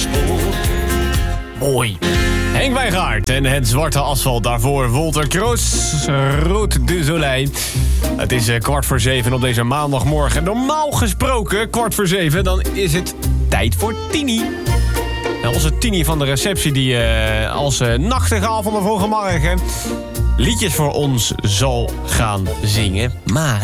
spoor. Mooi. Henk Wijngaard en het zwarte asfalt. Daarvoor Wolter Kroos, Rood de Soleil. Het is 6:15 op deze maandagmorgen. Normaal gesproken, 6:15, dan is het tijd voor Tini. Onze Tini van de receptie die als nachtegaal van de vroege morgen liedjes voor ons zal gaan zingen. Maar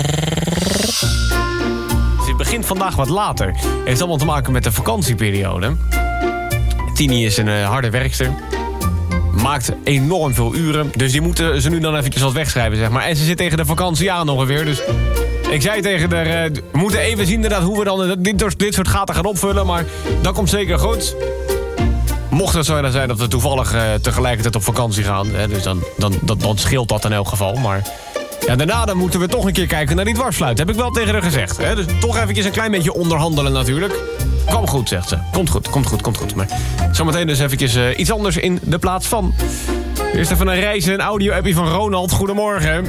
het begint vandaag wat later. Heeft allemaal te maken met de vakantieperiode. Tini is een harde werkster. Maakt enorm veel uren. Dus die moeten ze nu dan eventjes wat wegschrijven, zeg maar. En ze zit tegen de vakantie aan ongeveer. Dus ik zei tegen haar, we moeten even zien inderdaad hoe we dan dit soort gaten gaan opvullen. Maar dat komt zeker goed. Mocht het zo zijn dat we toevallig tegelijkertijd op vakantie gaan. Hè, dus dan scheelt dat in elk geval. Maar ja, daarna dan moeten we toch een keer kijken naar die dwarsfluit. Heb ik wel tegen haar gezegd. Hè? Dus toch eventjes een klein beetje onderhandelen natuurlijk. Kom goed, zegt ze. Komt goed. Maar zometeen dus eventjes iets anders in de plaats van. Eerst even een reis en een audio-appie van Ronald. Goedemorgen.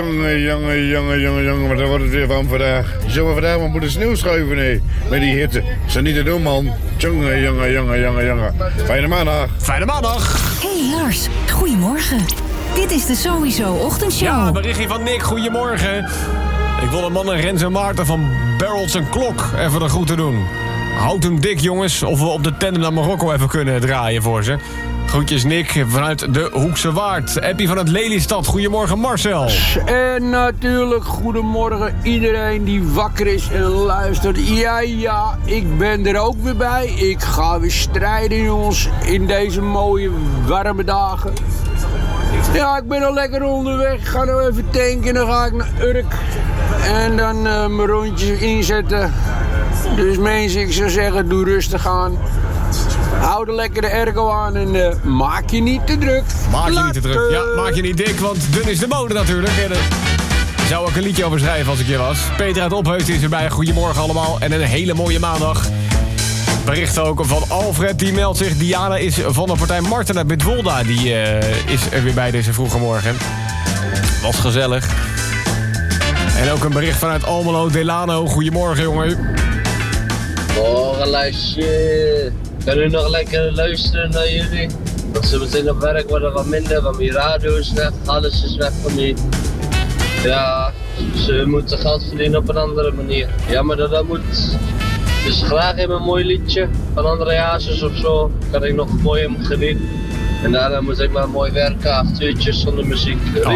Jongen, wat wordt het weer van vandaag? Zullen we vandaag maar moeten sneeuw schuiven, nee? Met die hitte. Is dat niet te doen, man? Jongen. Fijne maandag. Fijne maandag. Hey Lars, goedemorgen. Dit is de Sowieso Ochtendshow. Ja, berichtje van Nick. Goedemorgen. Ik wil de mannen Rens en Maarten van Barrels en Klok even de groeten doen. Houd hem dik, jongens. Of we op de tender naar Marokko even kunnen draaien voor ze. Groetjes Nick vanuit de Hoekse Waard. Appie van het Lelystad. Goedemorgen Marcel. En natuurlijk goedemorgen iedereen die wakker is en luistert. Ja, ik ben er ook weer bij. Ik ga weer strijden, jongens, in deze mooie warme dagen. Ja, ik ben al lekker onderweg. Ik ga nou even tanken en dan ga ik naar Urk. En dan mijn rondjes inzetten. Dus mensen, ik zou zeggen, doe rustig aan. Hou er lekker de airco aan en maak je niet te druk. Maak je niet te druk. Ja, maak je niet dik, want dun is de mode natuurlijk. En daar zou ik een liedje over schrijven als ik hier was. Peter uit Opheusd is erbij. Goedemorgen allemaal en een hele mooie maandag. Bericht ook van Alfred, die meldt zich. Diana is van de partij Marten uit Midwolda. Die is er weer bij deze vroege morgen. Was gezellig. En ook een bericht vanuit Almelo, Delano. Goedemorgen, jongen. Morgen, lijstje. Kan u nog lekker luisteren naar jullie? Want ze meteen op werk worden wat minder, want die radio is weg, alles is weg van die. Ja, ze moeten geld verdienen op een andere manier. Ja, maar dat moet. Dus graag even een mooi liedje van André Hazes of zo. Kan ik nog mooi in genieten. En daarna moet ik maar mooi werken, 8 uurtjes zonder muziek.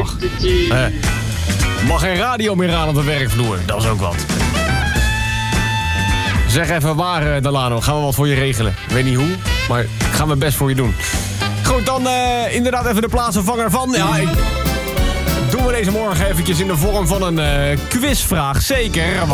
Mag geen radio meer aan op de werkvloer, dat is ook wat. Zeg even waar, Delano. Gaan we wat voor je regelen. Ik weet niet hoe, maar ik ga mijn best voor je doen. Goed, dan inderdaad even de plaatsvervanger van. Ja, doen we deze morgen eventjes in de vorm van een quizvraag. Zeker.